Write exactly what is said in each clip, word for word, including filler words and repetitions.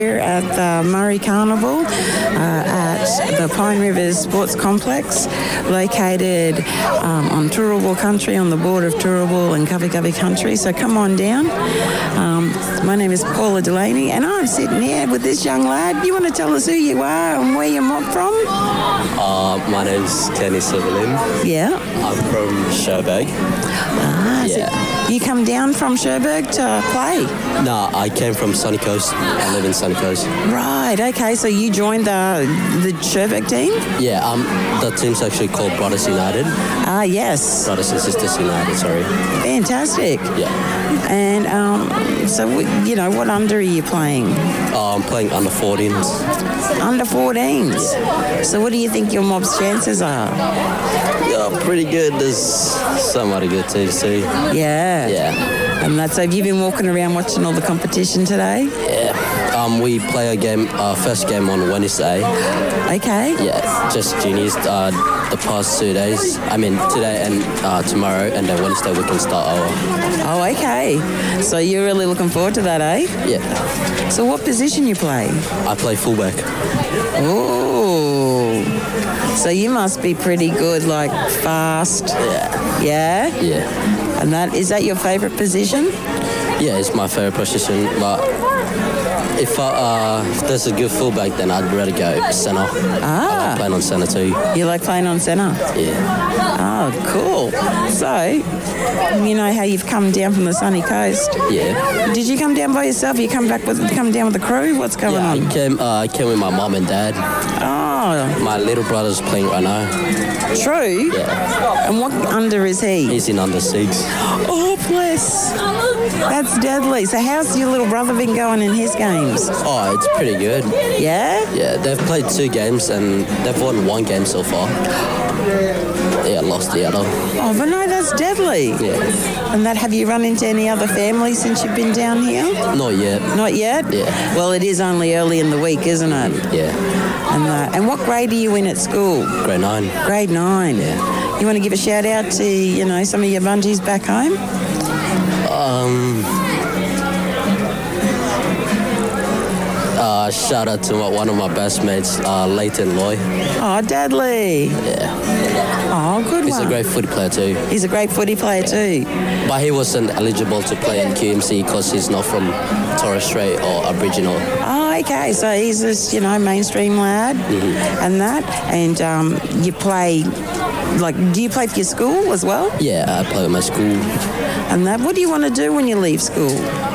Here at the Murray Carnival uh, at the Pine Rivers Sports Complex, located um, on Turrbal country, on the border of Turrbal and Covey Covey country. So come on down. Um, my name is Paula Delaney, and I'm sitting here with this young lad. You want to tell us who you are and where you're from? Uh, my name's Kenny Sutherland. Yeah. I'm from Cherbourg. Ah, yeah. So you come down from Cherbourg to play? No, I came from Sunny Coast. I live in Sunny Coast. Right, okay, so you joined the the Cherbourg team? Yeah, um, the team's actually called Brothers United. Ah, yes. Brothers and Sisters United, sorry. Fantastic. Yeah. And um, so, you know, what under are you playing? Uh, I'm playing under fourteens. Under fourteens? Yeah. So what do you think your mob's chances are? Yeah, pretty good. There's somebody good too, see. Yeah. Yeah. And that's, so have you been walking around watching all the competition today? Yeah. Um, we play a game, our uh, first game on Wednesday. Okay. Yeah, just juniors uh, the past two days. I mean, today and uh, tomorrow, and then Wednesday we can start our... Oh, okay. So you're really looking forward to that, eh? Yeah. So what position you play? I play fullback. Oh. So you must be pretty good, like fast. Yeah. Yeah? Yeah. And that, is that your favourite position? Yeah, it's my favourite position, but if, I, uh, if there's a good fullback, then I'd rather go centre. Ah. I like playing on centre too. You like playing on centre? Yeah. Oh, cool. So, you know how you've come down from the sunny coast? Yeah. Did you come down by yourself? You come back with, come down with the crew? What's going yeah, on? I came, uh, I came with my mum and dad. Oh. My little brother's playing right now. True? Yeah. And what under is he? He's in under six. Oh, bless. That's deadly. So how's your little brother been going in his games? Oh, it's pretty good. Yeah? Yeah, they've played two games and they've won one game so far. Yeah, lost the other. Oh, but no, that's deadly. Yeah. And that, have you run into any other families since you've been down here? Not yet. Not yet? Yeah. Well, it is only early in the week, isn't it? Yeah. And uh, and what grade are you in at school? Grade nine. Grade nine. Yeah. You want to give a shout out to, you know, some of your bungees back home? Um... Uh, shout out to my, one of my best mates, uh, Leighton Loy. Oh, Dudley. Yeah. Oh, good He's one. a great footy player too. He's a great footy player too. But he wasn't eligible to play in Q M C because he's not from Torres Strait or Aboriginal. Oh, okay. So he's this, you know, mainstream lad mm-hmm. and that. And um, you play, like, do you play for your school as well? Yeah, I play with my school. And that. What do you want to do when you leave school?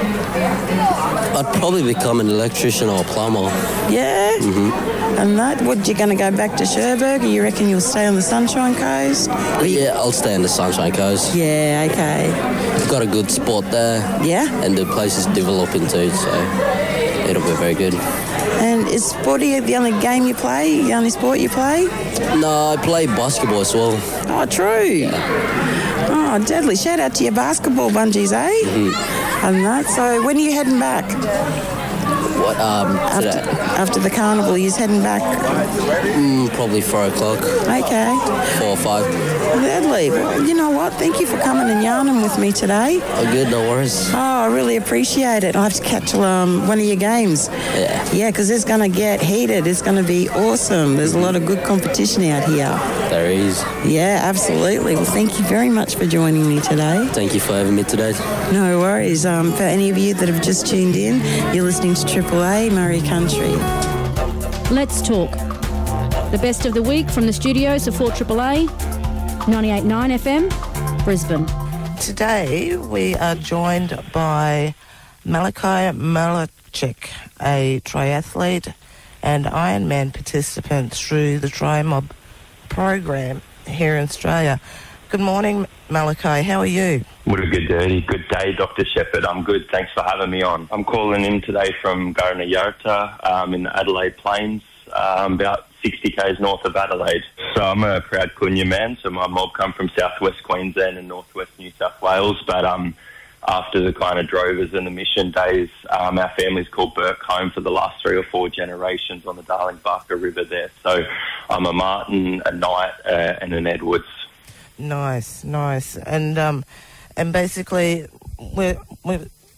I'd probably become an electrician or a plumber. Yeah? Mm-hmm. And that, what, you going to go back to Cherbourg, or you reckon you'll stay on the Sunshine Coast? Yeah, I'll stay on the Sunshine Coast. Yeah, okay. We've got a good sport there. Yeah? And the place is developing too, so it'll be very good. And is sporty the only game you play, the only sport you play? No, I play basketball as well. Oh, true. Yeah. Oh, deadly. Shout out to your basketball bungees, eh? Mm-hmm. And that. So when are you heading back? What, um, after, today? after the carnival, you're heading back? Mm, probably four o'clock. Okay. Four or five. Deadly. Well, you know what? Thank you for coming and yarning with me today. Oh, good. No worries. Oh, I really appreciate it. I'll have to catch um, one of your games. Yeah. Yeah, because it's going to get heated. It's going to be awesome. There's a lot of good competition out here. There is. Yeah, absolutely. Well, thank you very much for joining me today. Thank you for having me today. No worries. Um, for any of you that have just tuned in, you're listening to Triple A Murray Country. Let's talk. The best of the week from the studios of four Triple A, ninety-eight point nine F M, Brisbane. Today we are joined by Malachi Malachek, a triathlete and Ironman participant through the TriMob program here in Australia. Good morning, Malachi. How are you? What a good day. Good day, Doctor Shepherd. I'm good. Thanks for having me on. I'm calling in today from Garnayarta um, in the Adelaide Plains, um, about sixty kays north of Adelaide. So I'm a proud Kunya man. So my mob come from southwest Queensland and northwest New South Wales. But um, after the kind of drovers and the mission days, um, our family's called Burke home for the last three or four generations on the Darling Barker River there. So I'm a Martin, a Knight, uh, and an Edwards. Nice, nice. And um, and basically, we're, we're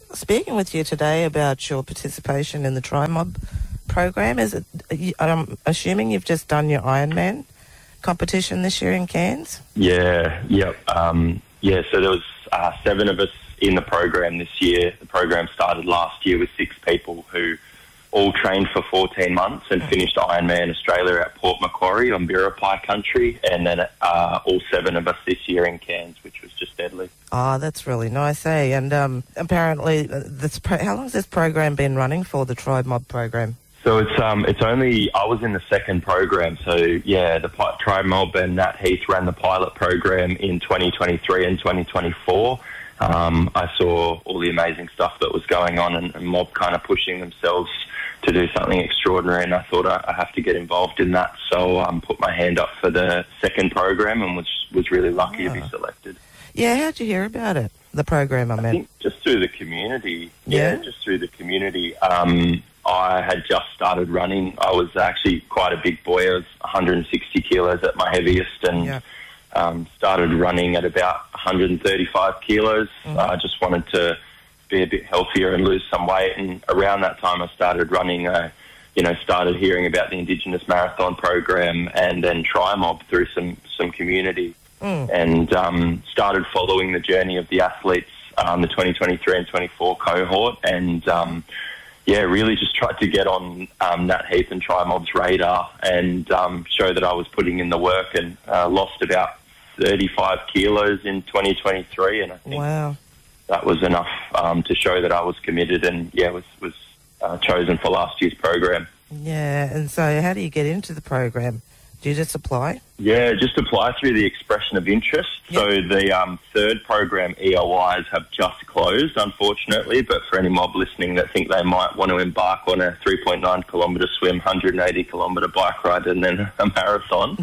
speaking with you today about your participation in the Tri-Mob program. Is it? I'm assuming you've just done your Ironman competition this year in Cairns? Yeah, yep. Um, yeah, so there was uh, seven of us in the program this year. The program started last year with six people who all trained for fourteen months and finished Ironman Australia at Port Macquarie on Biripi country, and then uh, all seven of us this year in Cairns, which was just deadly. Oh, that's really nice, eh? And um, apparently, uh, this pro- how long has this program been running for, the Tri-Mob program? So it's um it's only, I was in the second program, so yeah, the pi- Tri-Mob and Nat Heath ran the pilot program in twenty twenty-three and twenty twenty-four. Um, I saw all the amazing stuff that was going on, and, and Mob kind of pushing themselves to do something extraordinary, and I thought I, I have to get involved in that. So I um, put my hand up for the second program and was, was really lucky yeah. to be selected. Yeah, how'd you hear about it, the program, I mean? I think just through the community. Yeah? Yeah, just through the community. Um, I had just started running. I was actually quite a big boy. I was one hundred sixty kilos at my heaviest, and Yeah. um, started running at about one hundred thirty-five kilos. Mm-hmm. I just wanted to be a bit healthier and lose some weight, and around that time I started running, uh, you know, started hearing about the Indigenous Marathon program and then Tri-Mob through some, some community, Mm. and um, started following the journey of the athletes, um, the twenty twenty-three and twenty-four cohort, and um, yeah, really just tried to get on um, Nat Heath and Tri-Mob's radar and um, show that I was putting in the work, and uh, lost about thirty-five kilos in twenty twenty-three, and I think Wow. that was enough um, to show that I was committed, and yeah, was was uh, chosen for last year's program. Yeah, and so how do you get into the program? Do you just apply? Yeah, just apply through the expression of interest. Yep. So the um, third program, E O Is, have just closed, unfortunately, but for any mob listening that think they might want to embark on a three point nine kilometre swim, one hundred eighty kilometre bike ride and then a marathon,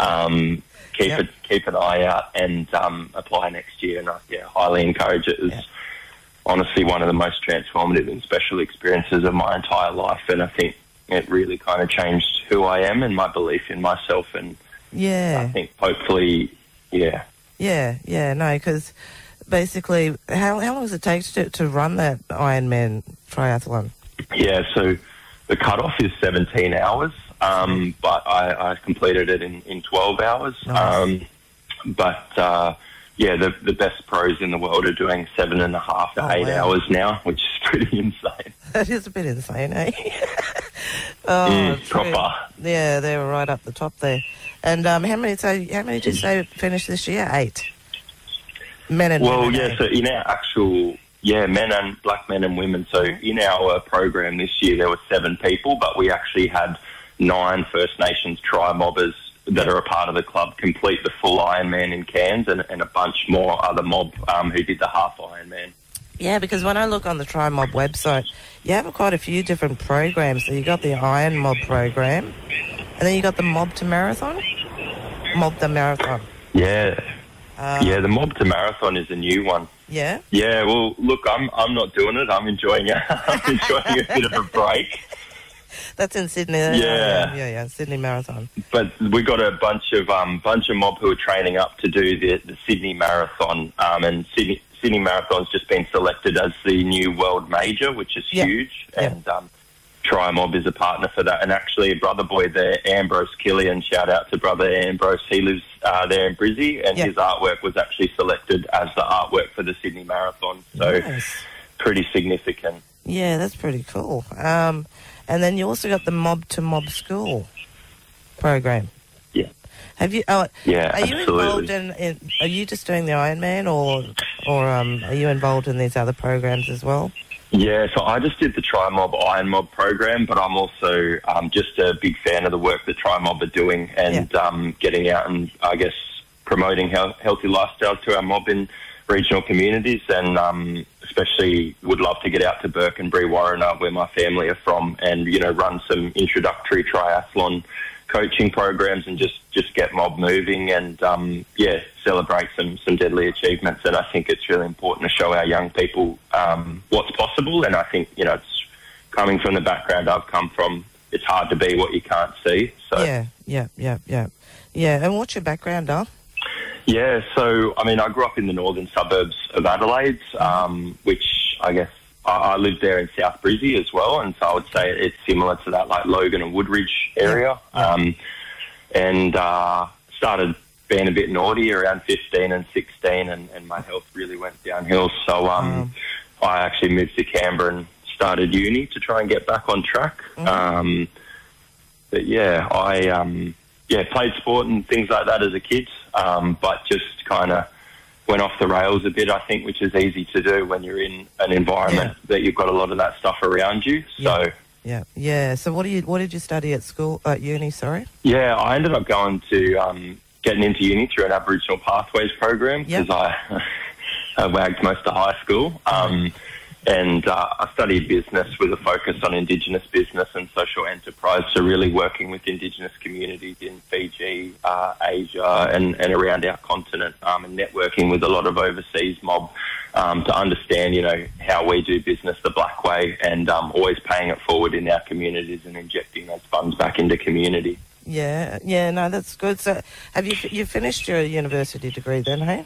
um, keep, Yep. it, keep an eye out and um, apply next year. And I yeah, highly encourage it. It was Yeah. honestly one of the most transformative and special experiences of my entire life, and I think it really kind of changed who I am and my belief in myself, and Yeah. I think hopefully, yeah. Yeah, yeah, no, because basically, how how long does it take to, to run that Ironman triathlon? Yeah, so the cutoff is seventeen hours, um, but I, I completed it in, in twelve hours. Nice. Um, but, uh, yeah, the, the best pros in the world are doing seven and a half to Oh, eight wow. hours now, which is pretty insane. That is a bit insane, eh? oh, Mm, true. proper. Yeah, they were right up the top there. And um, how many? So how many did you say finished this year? Eight. Men and Well, women. yeah, eh? so in our actual, yeah, men and black men and women. So in our program this year, there were seven people, but we actually had nine First Nations tri-mobbers that are a part of the club complete the full Ironman in Cairns, and, and a bunch more other mob um, who did the half Ironman. Yeah, because when I look on the Tri-Mob website, you have quite a few different programs. So you got the Iron Mob program, and then you got the Mob to Marathon. Mob to Marathon. Yeah, Uh, yeah, the Mob to Marathon is a new one. Yeah. Yeah, well, look, I'm I'm not doing it. I'm enjoying it. I'm enjoying a bit of a break. That's in Sydney. Yeah. yeah, yeah, Sydney Marathon. But we got a bunch of um, bunch of mob who are training up to do the, the Sydney Marathon, um, and Sydney Sydney Marathon's just been selected as the new world major, which is Yeah. huge. Yeah. And um, Tri-Mob is a partner for that. And actually, a brother boy there, Ambrose Killian, shout out to brother Ambrose. He lives uh, there in Brizzy, and Yeah. his artwork was actually selected as the artwork for the Sydney Marathon. So Nice. pretty significant. Yeah, that's pretty cool. Um, and then you also got the Mob to Mob School program. Yeah. Have you? Oh, Yeah, are you absolutely. involved in, in? Are you just doing the Ironman, or or um, are you involved in these other programs as well? Yeah, so I just did the Tri-Mob Iron Mob program, but I'm also um, just a big fan of the work that Tri-Mob are doing, and um, getting out and, I guess, promoting health, healthy lifestyles to our mob in regional communities, and um, especially would love to get out to Burke and Brewarrina, where my family are from, and, you know, run some introductory triathlon coaching programs and just, just get mob moving and, um, yeah, celebrate some, some deadly achievements. And I think it's really important to show our young people um, what's possible. And I think, you know, it's coming from the background I've come from, it's hard to be what you can't see. So Yeah, yeah, yeah, yeah. Yeah, and what's your background, Al? Yeah, so, I mean, I grew up in the northern suburbs of Adelaide, um, which I guess I, I lived there in South Brizzy as well, and so I would say it's similar to that, like Logan and Woodridge area. Yeah. Um, and uh, started being a bit naughty around fifteen and sixteen, and, and my health really went downhill. So um, mm. I actually moved to Canberra and started uni to try and get back on track. Mm. Um, but yeah, I um, yeah played sport and things like that as a kid, um, but just kind of went off the rails a bit, I think, which is easy to do when you're in an environment yeah. that you've got a lot of that stuff around you. Yeah. So yeah, yeah. So what do you what did you study at school at uni? Sorry. Yeah, I ended up going to um, getting into uni through an Aboriginal Pathways program because yep. I, I wagged most of high school. Um, And uh, I studied business with a focus on Indigenous business and social enterprise, so really working with Indigenous communities in Fiji, uh, Asia and, and around our continent, um, and networking with a lot of overseas mob um, to understand, you know, how we do business the black way, and um, always paying it forward in our communities and injecting those funds back into community. Yeah, yeah, no, that's good. So have you you finished your university degree then, hey?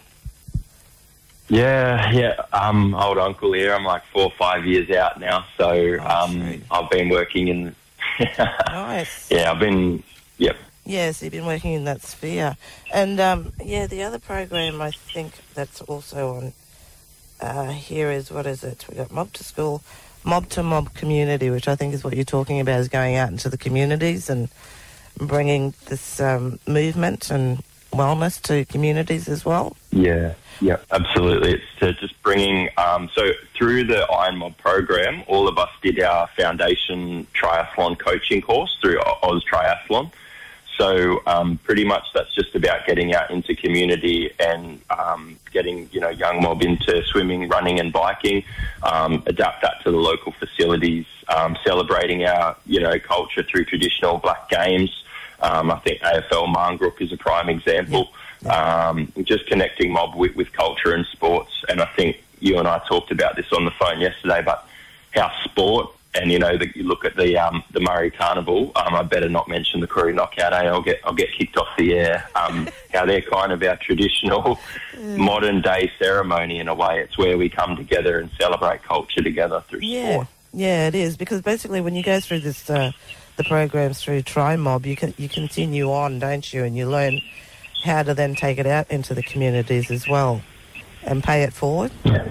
Yeah, yeah. Um, old uncle here. I'm like four or five years out now, so oh, um, I've been working in. Nice. Yeah, I've been. Yep. Yeah, so you've been working in that sphere, and um, yeah, the other program I think that's also on uh, here is what is it? We got Mob to School, Mob to Mob Community, which I think is what you're talking about, is going out into the communities and bringing this um, movement and wellness to communities as well. Yeah. Yeah, absolutely. It's to just bringing, um, so through the Iron Mob program, all of us did our foundation triathlon coaching course through Oz Triathlon. So um, pretty much that's just about getting out into community and um, getting, you know, young mob into swimming, running and biking, um, adapt that to the local facilities, um, celebrating our, you know, culture through traditional black games. Um, I think A F L Marngrook is a prime example. Yeah. Um, just connecting mob with, with culture and sports. And I think you and I talked about this on the phone yesterday, but how sport and, you know, the, you look at the um, the Murray Carnival, um, I better not mention the Koori Knockout, eh? I'll get, I'll get kicked off the air. Um, how they're kind of our traditional modern day ceremony in a way. It's where we come together and celebrate culture together through yeah. sport. Yeah, it is, because basically when you go through this, uh, the programs through Tri-Mob, you can, you continue on, don't you, and you learn how to then take it out into the communities as well and pay it forward. Yeah,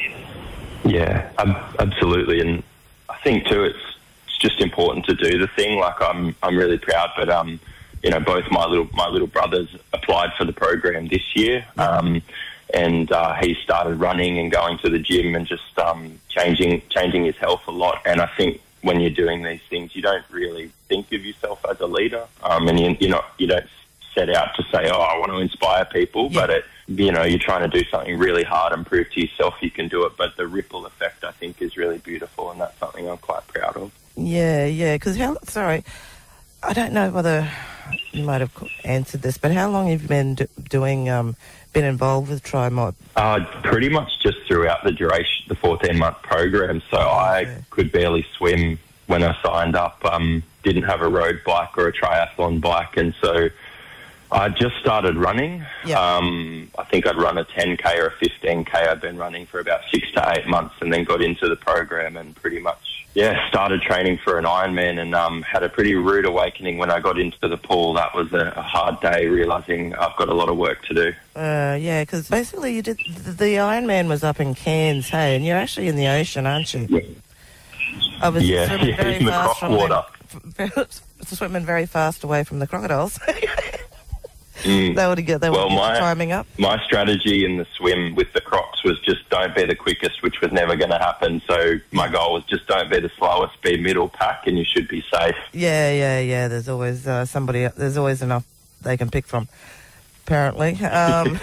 yeah, ab- absolutely. And I think too, it's, it's just important to do the thing. Like I'm, I'm really proud, but um, you know, both my little my little brothers applied for the program this year, um, and uh, he started running and going to the gym and just um, changing changing his health a lot. And I think when you're doing these things, you don't really think of yourself as a leader, um, and you, you're not, you don't set out to say, oh, I want to inspire people, yeah. but it, you know, you're trying to do something really hard and prove to yourself you can do it. But the ripple effect, I think, is really beautiful, and that's something I'm quite proud of. Yeah, yeah. Because how? Sorry, I don't know whether you might have answered this, but how long have you been do- doing, um, been involved with Tri-Mob? Uh, pretty much just throughout the duration, the fourteen month program. So oh, I okay. could barely swim when I signed up. Um, didn't have a road bike or a triathlon bike, and so I just started running. Yep. Um, I think I'd run a ten K or a fifteen K. I'd been running for about six to eight months and then got into the program and pretty much, yeah, started training for an Ironman and um, had a pretty rude awakening when I got into the pool. That was a, a hard day, realising I've got a lot of work to do. Uh, yeah, because basically you did, the, the Ironman was up in Cairns, hey, and you're actually in the ocean, aren't you? Yeah, I was yeah, swimming yeah very in the fast croc from water. The, swimming very fast away from the crocodiles. Mm. They would get they well, would my, timing up. My strategy in the swim with the crocs was just don't be the quickest, which was never going to happen. So my goal was just don't be the slowest, be middle pack, and you should be safe. Yeah, yeah, yeah. There's always uh, somebody. There's always enough they can pick from, apparently. Um,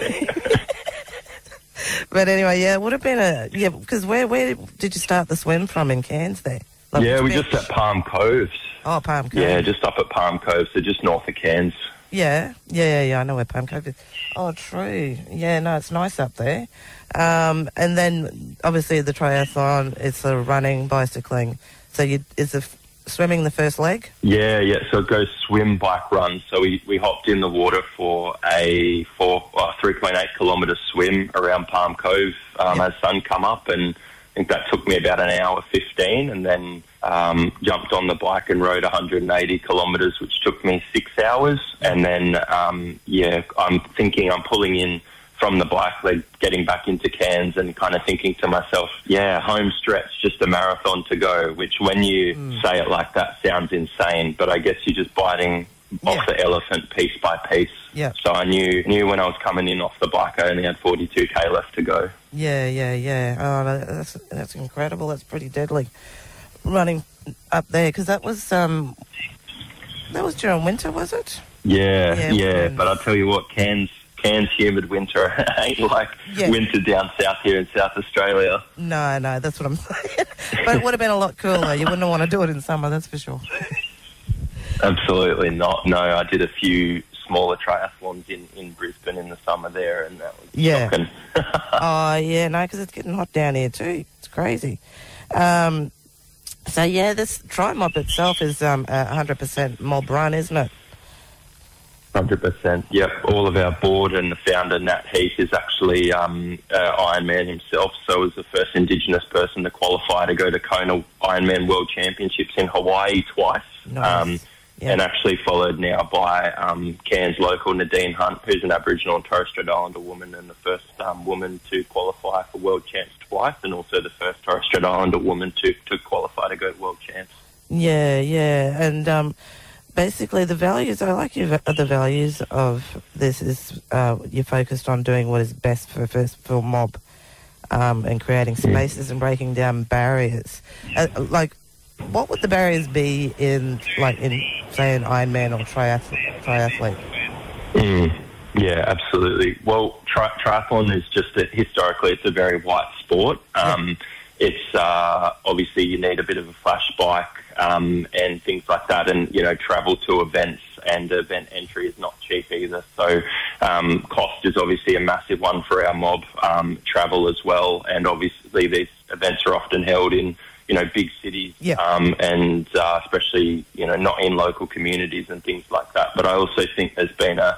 but anyway, yeah, it would have been a yeah. Because where where did you start the swim from in Cairns there? Like yeah, we just at Palm Cove. Oh, Palm Cove. Yeah, just up at Palm Cove, so just north of Cairns. Yeah, yeah, yeah, yeah, I know where Palm Cove is. Oh, true. Yeah, no, it's nice up there. Um, and then, obviously, the triathlon, it's the running, bicycling. So you, is the f- swimming the first leg? Yeah, yeah, so it goes swim, bike, run. So we, we hopped in the water for a four, uh, three point eight kilometre swim around Palm Cove um, yep. as sun come up, and I think that took me about an hour fifteen, and then um, jumped on the bike and rode one hundred eighty kilometres, which took me six hours. And then, um, yeah, I'm thinking I'm pulling in from the bike leg, getting back into Cairns and kind of thinking to myself, yeah, home stretch, just a marathon to go, which when you mm. say it like that sounds insane, but I guess you're just biting off yeah. the elephant piece by piece. Yeah. So I knew knew when I was coming in off the bike, I only had forty-two K left to go. Yeah, yeah, yeah. Oh, that's that's incredible. That's pretty deadly. Running up there, because that was um, that was during winter, was it? Yeah, yeah. yeah. When... But I'll tell you what, Cairns Cairns humid winter ain't like yeah. winter down south here in South Australia. No, no, that's what I'm saying. But it would have been a lot cooler. You wouldn't want to do it in summer, that's for sure. Absolutely not. No, I did a few smaller triathlons in, in Brisbane in the summer there, and that was yeah. shocking. Oh, yeah, no, because it's getting hot down here too. It's crazy. Um, so, yeah, this Tri-Mob itself is um, a one hundred percent mob run, isn't it? one hundred percent, yep. All of our board and the founder, Nat Heath, is actually um, uh, Ironman himself, so was the first Indigenous person to qualify to go to Kona Ironman World Championships in Hawaii twice. Nice. Um, yeah. And actually followed now by um, Cairns local Nadine Hunt, who's an Aboriginal and Torres Strait Islander woman and the first um, woman to qualify for World Champs twice, and also the first Torres Strait Islander woman to, to qualify to go to World Champs. Yeah, yeah, and... Um, basically, the values, I like your, the values of this is uh, you're focused on doing what is best for first for mob um, and creating spaces and breaking down barriers. Uh, like, what would the barriers be in, like, in say, an Ironman or triathlete? triathlete? Mm, yeah, absolutely. Well, tri- triathlon is just, a, historically, it's a very white sport. Um, yeah. It's uh, obviously you need a bit of a flash bike um, and things like that, and you know travel to events, and event entry is not cheap either. So um, cost is obviously a massive one for our mob. Um, travel as well, and obviously these events are often held in you know big cities, yeah. um, and uh, especially you know not in local communities and things like that. But I also think there's been a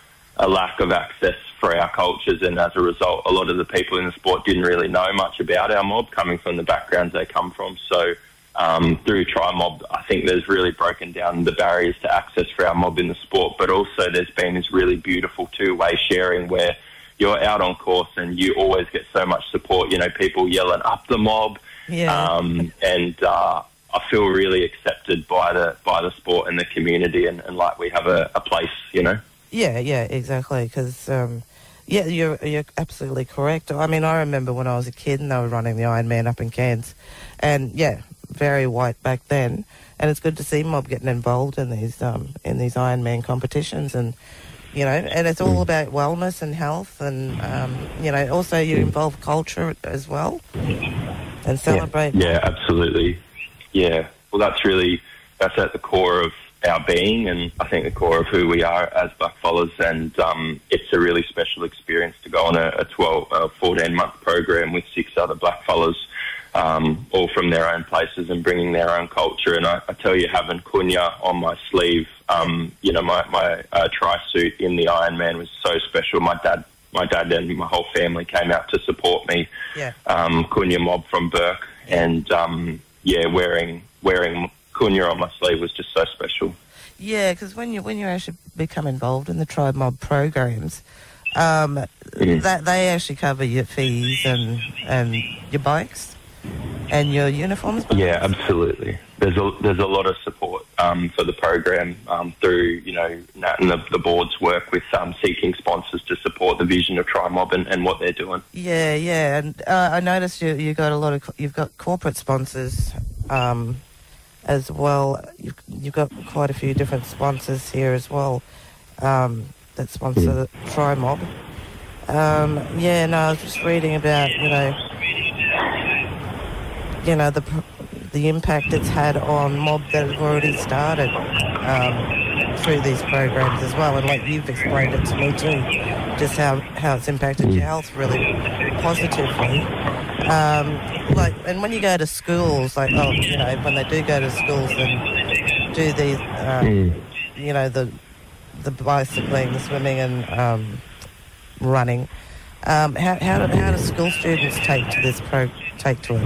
a lack of access for our cultures, and as a result, a lot of the people in the sport didn't really know much about our mob, coming from the backgrounds they come from. So um, through Tri-Mob, I think there's really broken down the barriers to access for our mob in the sport, but also there's been this really beautiful two-way sharing where you're out on course and you always get so much support, you know, people yelling up the mob, yeah. um, and uh, I feel really accepted by the by the sport and the community, and, and like we have a, a place, you know. Yeah, yeah, exactly. Because, um, yeah, you're you're absolutely correct. I mean, I remember when I was a kid and they were running the Ironman up in Cairns, and yeah, very white back then. And it's good to see mob getting involved in these um, in these Ironman competitions, and you know, and it's all about wellness and health, and um, you know, also you involve culture as well, and celebrate. Yeah, yeah, absolutely. Yeah, well, that's really that's at the core of our being, and I think the core of who we are as blackfellas, and um, it's a really special experience to go on a, a twelve, a fourteen month program with six other blackfellas, um, all from their own places and bringing their own culture. And I, I tell you, having Kunya on my sleeve, um, you know, my, my uh, tri-suit in the Ironman was so special. My dad, my dad and my whole family came out to support me. Yeah. Um, Kunya mob from Burke, and um, yeah, wearing wearing. Kunya on my sleeve was just so special. Yeah, because when you when you actually become involved in the Tri-Mob programs, um, mm. that they actually cover your fees and and your bikes and your uniforms. Yeah, absolutely. There's a there's a lot of support um, for the program um, through you know Nat and the, the board's work with um, seeking sponsors to support the vision of Tri-Mob and, and what they're doing. Yeah, yeah, and uh, I noticed you you got a lot of you've got corporate sponsors. Um, as well. You've, you've got quite a few different sponsors here as well um, that sponsor the Tri-Mob. Um, yeah, no, I was just reading about, you know, you know, the the impact it's had on mob that have already started um, through these programs as well. And like you've explained it to me too, just how, how it's impacted your health really positively. Um, like, and when you go to schools, like, oh, you know, when they do go to schools and do these, um, mm. you know, the the bicycling, the swimming and um, running, Um, how, how, do, how do school students take to this pro, take to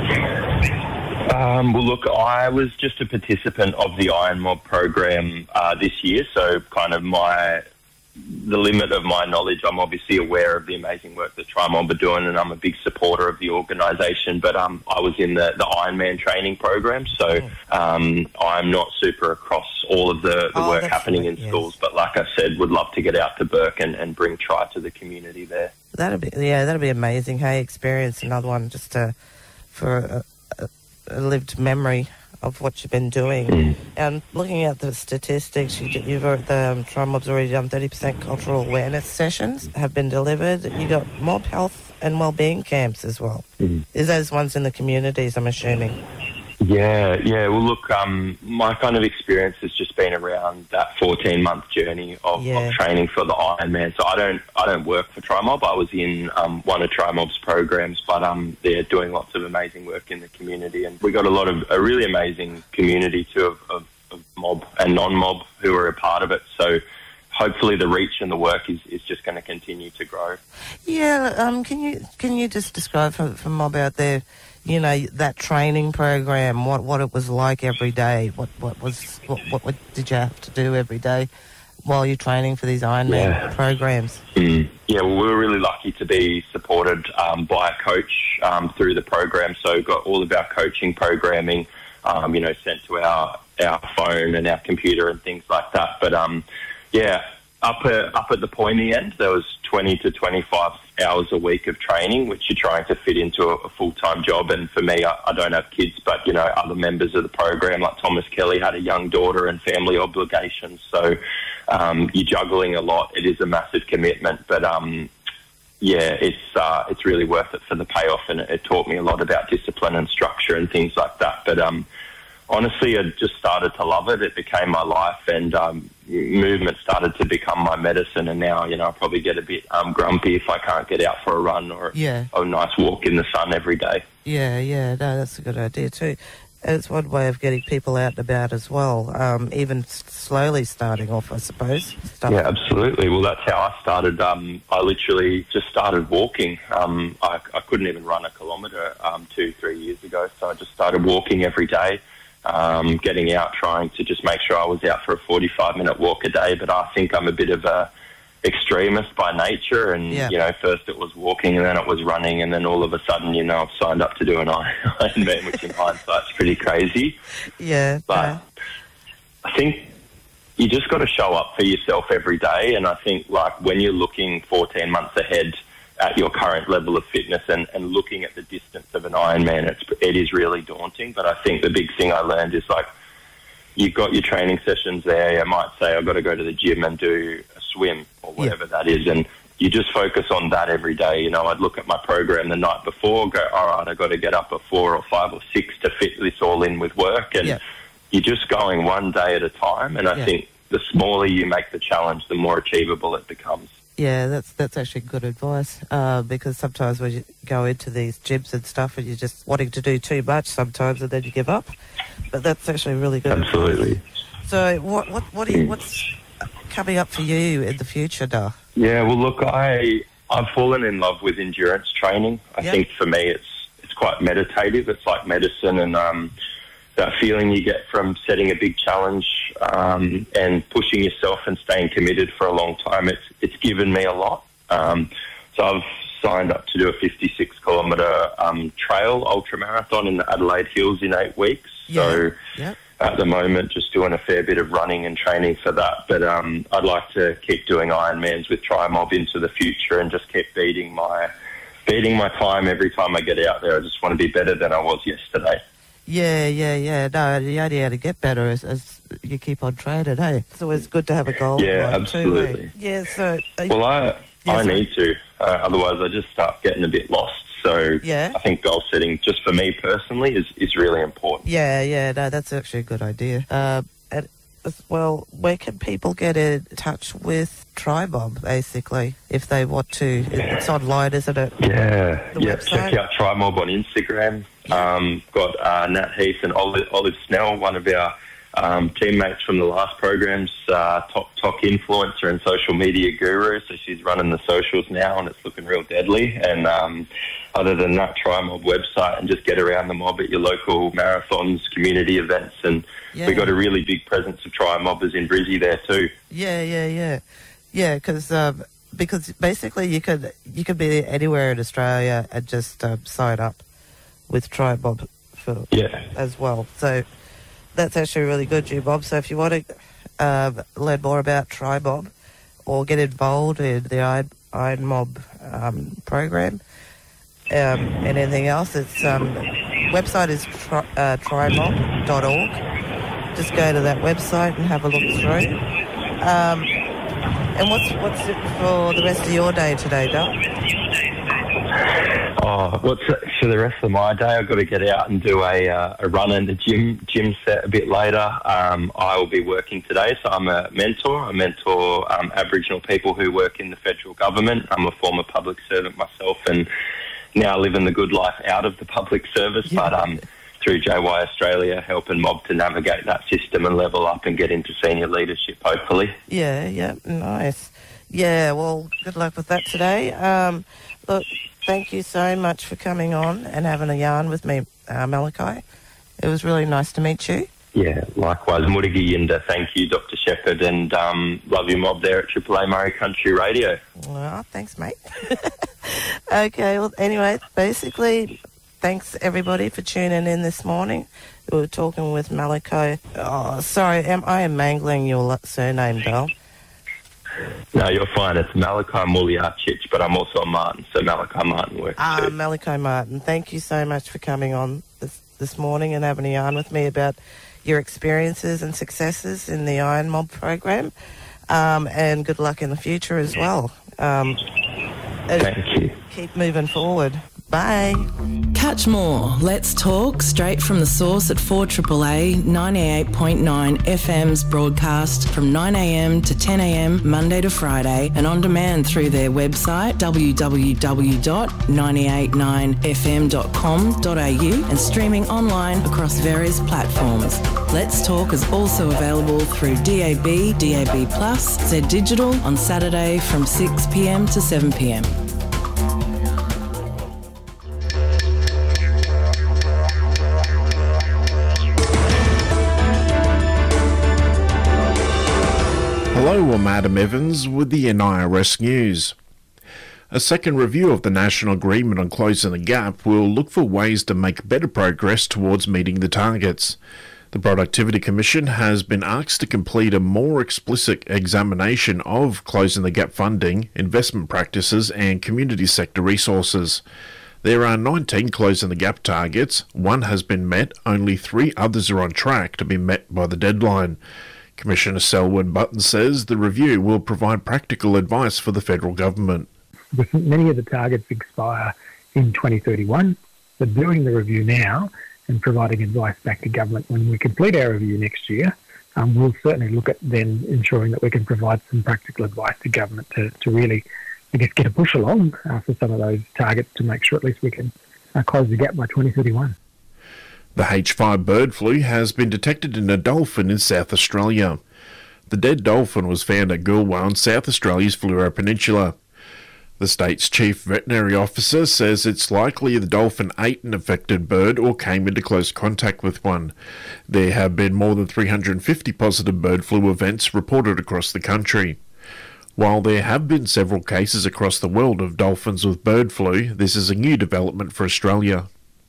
it? Um, well, look, I was just a participant of the Iron Mob program uh, this year, so kind of my the limit of my knowledge. I'm obviously aware of the amazing work that Tri-Mob are doing, and I'm a big supporter of the organisation, but um, I was in the, the Ironman training program, so um, I'm not super across all of the, the oh, work happening right, in yes. schools, but like I said, would love to get out to Burke and, and bring Tri to the community there. That'd be, yeah, that'd be amazing. Hey, experience another one just to, for a, a, a lived memory of what you've been doing. Mm. And looking at the statistics, you, you've already, the um, Tri-Mob's already done thirty percent cultural awareness sessions have been delivered. You got mob health and wellbeing camps as well. Mm. Is those ones in the communities, I'm assuming? Yeah, yeah. Well, look, um, my kind of experience has just been around that fourteen-month journey of, Yeah. of training for the Ironman. So I don't, I don't work for Tri-Mob. I was in um, one of Tri-Mob's programs, but um, they're doing lots of amazing work in the community, and we got a lot of a really amazing community too of, of, of mob and non-mob who are a part of it. So hopefully the reach and the work is, is just going to continue to grow. Yeah. Um. Can you can you just describe for, for mob out there, you know, that training program, what, what it was like every day? What what was what, what, what did you have to do every day while you're training for these Ironman Yeah. programs? Mm. Yeah, well, we were really lucky to be supported um, by a coach um, through the program. So got all of our coaching programming, um, you know, sent to our, our phone and our computer and things like that. But um, yeah, up at, up at the pointy end, there was twenty to twenty-five hours a week of training, which you're trying to fit into a, a full-time job. And for me, I, I don't have kids, but, you know, other members of the program, like Thomas Kelly, had a young daughter and family obligations. So um, you're juggling a lot. It is a massive commitment, but um, yeah, it's uh, it's really worth it for the payoff, and it, it taught me a lot about discipline and structure and things like that. But um, honestly, I just started to love it. It became my life, and um, movement started to become my medicine. And now, you know, I probably get a bit um, grumpy if I can't get out for a run or Yeah. a nice walk in the sun every day. Yeah, yeah, no, that's a good idea too. And it's one way of getting people out and about as well, um, even s- slowly starting off, I suppose. Stuff. Yeah, absolutely. Well, that's how I started. Um, I literally just started walking. Um, I, I couldn't even run a kilometre um, two, three years ago, so I just started walking every day, um, getting out, trying to just make sure I was out for a forty-five minute walk a day. But I think I'm a bit of a extremist by nature, and Yeah. you know, first it was walking, and then it was running, and then all of a sudden, you know, I've signed up to do an Ironman, which in hindsight's pretty crazy. Yeah, But no. I think you just got to show up for yourself every day. And I think, like, when you're looking fourteen months ahead at your current level of fitness and, and looking at the distance of an Ironman, it's, it is really daunting. But I think the big thing I learned is, like, you've got your training sessions there. You might say, I've got to go to the gym and do a swim or whatever that is. And you just focus on that every day. You know, I'd look at my program the night before, go, all right, I've got to get up at four or five or six to fit this all in with work. And Yeah. you're just going one day at a time. And I Yeah. think the smaller you make the challenge, the more achievable it becomes. Yeah, that's that's actually good advice, uh, because sometimes when you go into these gyms and stuff and you're just wanting to do too much sometimes and then you give up. But that's actually really good. Absolutely. So what what what are you, what's coming up for you in the future, Dar? Yeah, well, look, I, I've fallen in love with endurance training. I Yeah. think for me it's it's quite meditative. It's like medicine, and um, that feeling you get from setting a big challenge um, and pushing yourself and staying committed for a long time, it's, it's given me a lot. Um, so I've signed up to do a fifty-six kilometre um, trail ultramarathon in the Adelaide Hills in eight weeks. So Yeah. at the moment, just doing a fair bit of running and training for that. But um, I'd like to keep doing Ironmans with Tri-Mob into the future and just keep beating my beating my time every time I get out there. I just want to be better than I was yesterday. Yeah, yeah, yeah. No, the only way to get better is as you keep on training, hey? It's always good to have a goal. Yeah, right, absolutely. Too, eh? Yeah, so... Uh, Well, I Yeah, I sorry. need to. Uh, otherwise, I just start getting a bit lost. So Yeah. I think goal setting, just for me personally, is, is really important. yeah, yeah, no, that's actually a good idea. Uh, and as well, where can people get in touch with Tri-Mob, basically, if they want to? It's online, isn't it? Yeah, The yeah. website? Check out Tri-Mob on Instagram. Um, got uh, Nat Heath and Olive, Olive Snell, one of our um, teammates from the last program's uh, top talk influencer and social media guru. So she's running the socials now, and it's looking real deadly. And um, other than that, try Mob website and just get around the mob at your local marathons, community events. And Yeah. we got a really big presence of Try Mobbers in Brizzy there too. Yeah, yeah, yeah. Yeah, because um, because basically you could you could be anywhere in Australia and just um, sign up with Try Mob for Yeah. as well. So that's actually really good, you Bob. So if you want to um, learn more about Try Mob or get involved in the Iron, Iron Mob um, program um, and anything else, its um, website is tri- uh, try mob dot org. Just go to that website and have a look through. Um, and what's what's it for the rest of your day today, Dal? Oh, what's it, for the rest of my day? I've got to get out and do a, uh, a run in the gym gym set a bit later. Um, I will be working today, so I'm a mentor. I mentor um, Aboriginal people who work in the federal government. I'm a former public servant myself, and now living the good life out of the public service. Yeah. But um, through J Y Australia, helping Mob to navigate that system and level up and get into senior leadership, hopefully. Yeah, yeah, nice. Yeah, well, good luck with that today. Um, look, thank you so much for coming on and having a yarn with me, uh, Malachi. It was really nice to meet you. Yeah, likewise. Murigi Yinda, thank you, Doctor Shepherd, and um, love you, Mob, there at Triple A Murray Country Radio. Well, thanks, mate. Okay, well, anyway, basically, thanks, everybody, for tuning in this morning. We were talking with Malachi. Oh, sorry, am, I am mangling your surname, Dal. No, you're fine. It's Malachi Mulyacic, but I'm also a Martin, so Malachi Martin works Ah, too. Malachi Martin, thank you so much for coming on this, this morning and having a yarn with me about your experiences and successes in the Iron Mob program, um, and good luck in the future as well. Um, Thank you. Keep moving forward. Bye. Catch more Let's Talk straight from the source at four A A ninety-eight point nine F M's broadcast from nine a m to ten a m Monday to Friday, and on demand through their website w w w dot nine eight nine f m dot com dot a u and streaming online across various platforms. Let's Talk is also available through D A B, D A B plus, Z Digital on Saturday from six p m to seven p m. Hello, I'm Adam Evans with the N I R S News. A second review of the National Agreement on Closing the Gap will look for ways to make better progress towards meeting the targets. The Productivity Commission has been asked to complete a more explicit examination of Closing the Gap funding, investment practices and community sector resources. There are nineteen Closing the Gap targets, one has been met, only three others are on track to be met by the deadline. Commissioner Selwyn Button says the review will provide practical advice for the federal government. With many of the targets expire in twenty thirty-one, so doing the review now and providing advice back to government when we complete our review next year, um, we'll certainly look at then ensuring that we can provide some practical advice to government to, to really, I guess, get a push along uh, for some of those targets to make sure at least we can uh, close the gap by twenty thirty-one. The H five bird flu has been detected in a dolphin in South Australia. The dead dolphin was found at Goolwa on South Australia's Fleurieu Peninsula. The state's chief veterinary officer says it's likely the dolphin ate an affected bird or came into close contact with one. There have been more than three hundred fifty positive bird flu events reported across the country. While there have been several cases across the world of dolphins with bird flu, this is a new development for Australia.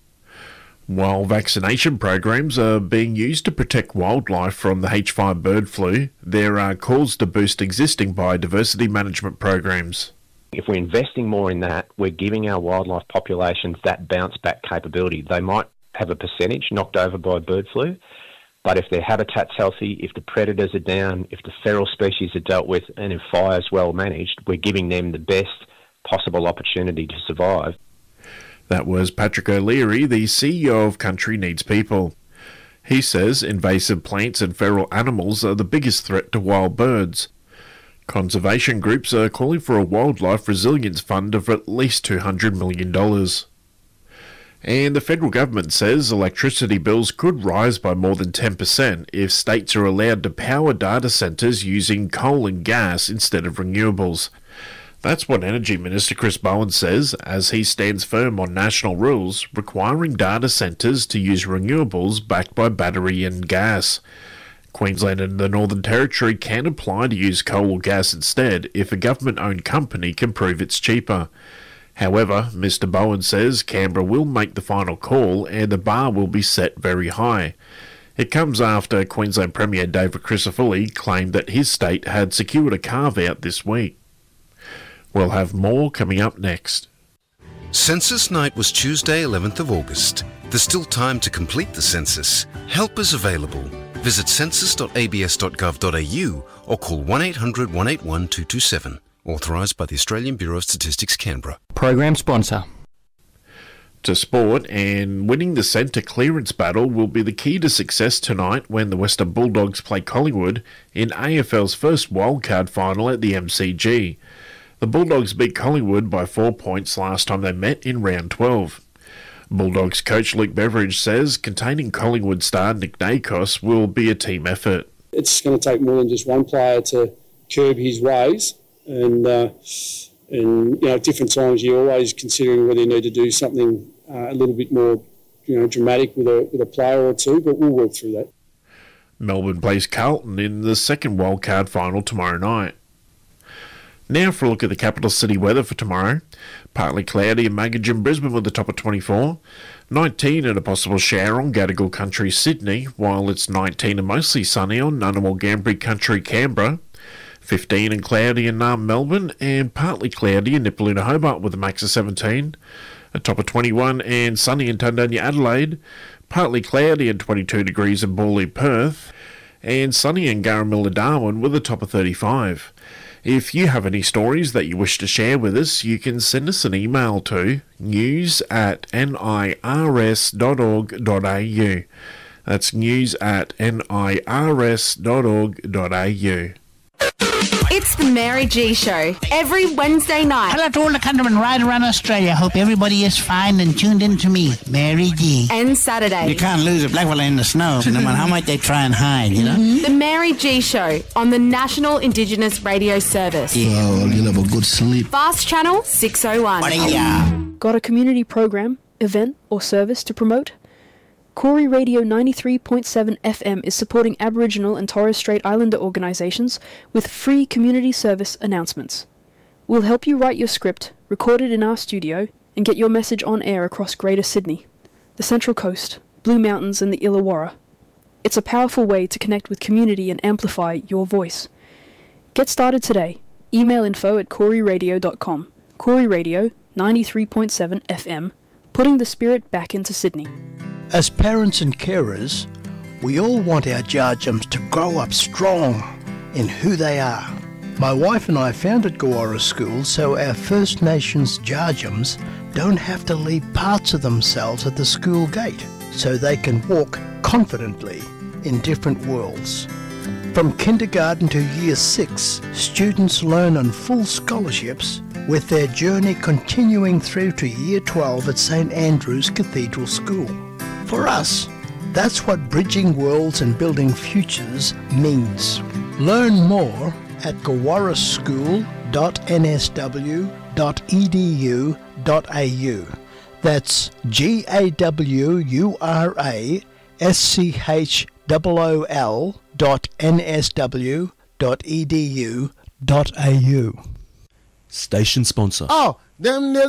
While vaccination programs are being used to protect wildlife from the H five bird flu, there are calls to boost existing biodiversity management programs. If we're investing more in that, we're giving our wildlife populations that bounce-back capability. They might have a percentage knocked over by bird flu, but if their habitat's healthy, if the predators are down, if the feral species are dealt with, and if fire's well managed, we're giving them the best possible opportunity to survive. That was Patrick O'Leary, the C E O of Country Needs People. He says invasive plants and feral animals are the biggest threat to wild birds. Conservation groups are calling for a wildlife resilience fund of at least two hundred million dollars. And the federal government says electricity bills could rise by more than ten percent if states are allowed to power data centres using coal and gas instead of renewables. That's what Energy Minister Chris Bowen says, as he stands firm on national rules requiring data centres to use renewables backed by battery and gas. Queensland and the Northern Territory can apply to use coal or gas instead if a government-owned company can prove it's cheaper. However, Mister Bowen says Canberra will make the final call and the bar will be set very high. It comes after Queensland Premier David Crisafulli claimed that his state had secured a carve-out this week. We'll have more coming up next. Census night was Tuesday, eleventh of August. There's still time to complete the census. Help is available. Visit census dot a b s dot gov dot a u or call one eight hundred, one eight one, two two seven. Authorised by the Australian Bureau of Statistics, Canberra. Program sponsor. To sport, and winning the centre clearance battle will be the key to success tonight when the Western Bulldogs play Collingwood in A F L's first wildcard final at the M C G. The Bulldogs beat Collingwood by four points last time they met in round twelve. Bulldogs coach Luke Beveridge says containing Collingwood star Nick Dacos will be a team effort. It's going to take more than just one player to curb his ways, and uh, and you know, at different times you're always considering whether you need to do something uh, a little bit more, you know, dramatic with a with a player or two, but we'll work through that. Melbourne plays Carlton in the second wildcard final tomorrow night. Now for a look at the capital city weather for tomorrow. Partly cloudy in Magogin, Brisbane with a top of twenty-four. nineteen and a possible shower on Gadigal Country, Sydney, while it's nineteen and mostly sunny on Ngunnawal Ngambri Country, Canberra. fifteen and cloudy in Naarm, Melbourne, and partly cloudy in Nipaluna, Hobart with a max of seventeen. A top of twenty-one and sunny in Tundunya, Adelaide. Partly cloudy and twenty-two degrees in Borley, Perth. And sunny in Garramilla, Darwin with a top of thirty-five. If you have any stories that you wish to share with us, you can send us an email to news at nirs dot org dot a u. That's news at nirs dot org dot a u. It's the Mary G Show, every Wednesday night. Hello to all the countrymen right around Australia. Hope everybody is fine and tuned in to me, Mary G. And Saturday. You can't lose a black fella in the snow, no matter how much they try and hide, you know? Mm-hmm. The Mary G Show on the National Indigenous Radio Service. Yeah, well, you'll have a good sleep. Fast Channel six oh one. Got a community program, event or service to promote? Koori Radio ninety-three point seven F M is supporting Aboriginal and Torres Strait Islander organisations with free community service announcements. We'll help you write your script, record it in our studio, and get your message on air across Greater Sydney, the Central Coast, Blue Mountains and the Illawarra. It's a powerful way to connect with community and amplify your voice. Get started today. Email info at koori radio dot com. Koori Radio ninety-three point seven F M, putting the spirit back into Sydney. As parents and carers, we all want our Djadjums to grow up strong in who they are. My wife and I founded Gawara School so our First Nations Djadjums don't have to leave parts of themselves at the school gate, so they can walk confidently in different worlds. From kindergarten to year six, students learn on full scholarships, with their journey continuing through to year twelve at St Andrew's Cathedral School. For us, that's what bridging worlds and building futures means. Learn more at gawara school dot n s w dot e d u dot a u. That's G A W U R A S C H O O L dot N S W dot E D U dot A U. Station sponsor. Oh, them